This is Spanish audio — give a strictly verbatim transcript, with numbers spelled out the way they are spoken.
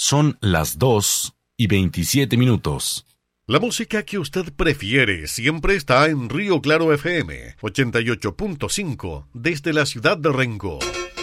Son las dos y veintisiete minutos. La música que usted prefiere siempre está en Río Claro F M ochenta y ocho punto cinco desde la ciudad de Rengo.